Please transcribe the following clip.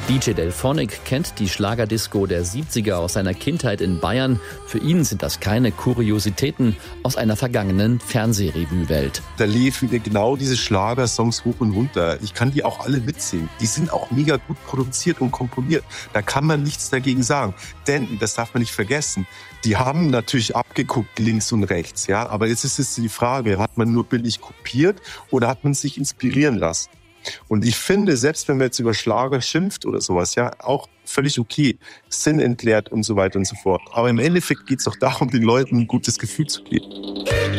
DJ Delphonic kennt die Schlagerdisco der 70er aus seiner Kindheit in Bayern. Für ihn sind das keine Kuriositäten aus einer vergangenen Fernsehrevue-Welt. Da lief wieder genau diese Schlagersongs hoch und runter. Ich kann die auch alle mitsingen. Die sind auch mega gut produziert und komponiert. Da kann man nichts dagegen sagen. Denn, das darf man nicht vergessen, die haben natürlich abgeguckt links und rechts. Ja, aber jetzt ist es die Frage, hat man nur billig kopiert oder hat man sich inspirieren lassen? Und ich finde, selbst wenn man jetzt über Schlager schimpft oder sowas, ja, auch völlig okay, sinnentleert und so weiter und so fort. Aber im Endeffekt geht es doch darum, den Leuten ein gutes Gefühl zu geben.